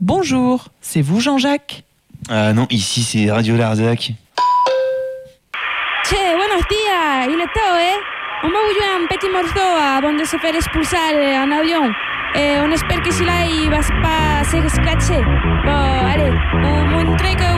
Bonjour, c'est vous Jean-Jacques? Ah non, ici c'est Radio Larzac. Che, buenos días, il est tôt, On va bouger un petit morceau avant de se faire expulser en avion. Et on espère que celui-là, il va pas se scratcher. Bon, allez, vous montrez que